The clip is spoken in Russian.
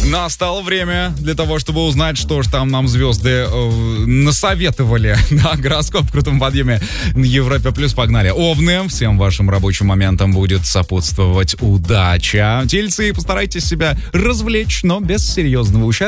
Настало время для того, чтобы узнать, что же там нам звезды насоветовали. Да, гороскоп в крутом подъеме на Европе Плюс. Погнали. Овны, всем вашим рабочим моментам будет сопутствовать удача. Тельцы, постарайтесь себя развлечь, но без серьезного ущерба.